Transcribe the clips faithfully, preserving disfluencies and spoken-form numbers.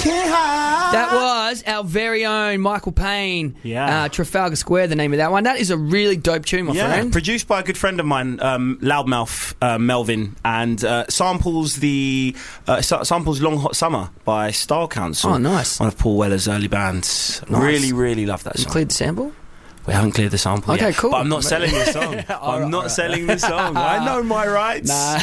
That was our very own Michael Payne. Yeah. Uh, Trafalgar Square, the name of that one. That is a really dope tune, my yeah, friend. Produced by a good friend of mine, um, Loudmouth uh, Melvin, and uh, samples the uh, sa- samples Long Hot Summer by Style Council. Oh, nice. One of Paul Weller's early bands. Nice. Really, really love that You song. cleared the sample? We haven't cleared the sample Okay, yet. cool. But I'm not selling the song. I'm All right, not all right. selling the song. I know my rights. Nah.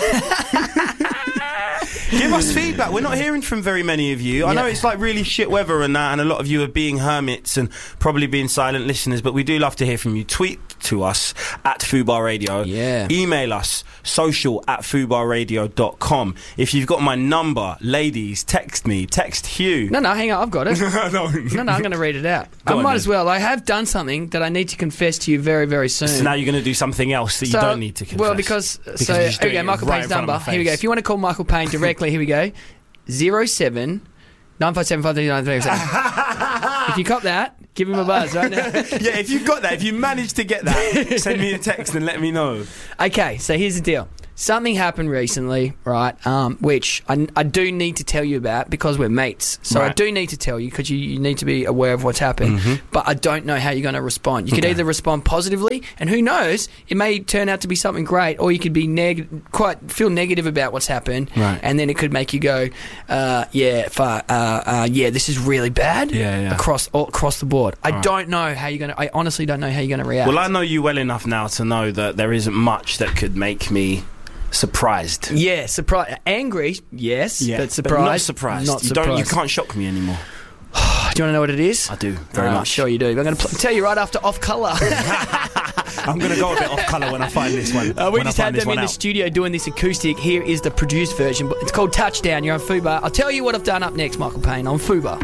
Give us feedback. We're not hearing from very many of you. I Yeah. know it's like really shit weather and that, and a lot of you are being hermits and probably being silent listeners, but we do love to hear from you. Tweet to us at Fubar Radio. Yeah. Email us, social at fubar radio dot com. If you've got my number, ladies, text me. Text Hugh. No, no, hang on, I've got it. no. No, no, I'm going to read it out. Go I on, might then. as well. I have done something that I need to confess to you very, very soon. So now you're going to do something else that So- you don't need to confess. Well, because, Because so you're here just we doing go, it Michael right Payne's in front of number. my Here we go. face. If you want to call Michael Payne directly, here we go. Zero seven nine five seven five three nine three seven. If you cop that, give him a buzz right now. Yeah, if you've got that, if you managed to get that, send me a text and let me know. Okay, so here's the deal. Something happened recently, right, um, which I, I do need to tell you about because we're mates. So I Right. do need to tell you because you, you need to be aware of what's happened. Mm-hmm. But I don't know how you're going to respond. You could Okay. either respond positively, and who knows, it may turn out to be something great, or you could be neg- quite feel negative about what's happened, Right. and then it could make you go, uh, yeah, fuck, uh, uh, yeah, this is really bad Yeah, yeah. across all, across the board. I Right. don't know how you're going to. I honestly don't know how you're going to react. Well, I know you well enough now to know that there isn't much that could make me surprised. Yeah, surprised, angry, yes, but surprised, not surprised. Not you surprised. don't. You can't shock me anymore. Do you want to know what it is? I do very Oh, much. Sure you do. I'm going to pl- tell you right after Off Colour. I'm going to go a bit off colour when I find this one. Uh, we when I just find had this them in one the out. studio doing this acoustic. Here is the produced version. It's called Touchdown. You're on Fubar. I'll tell you what I've done up next, Michael Payne, on Fubar.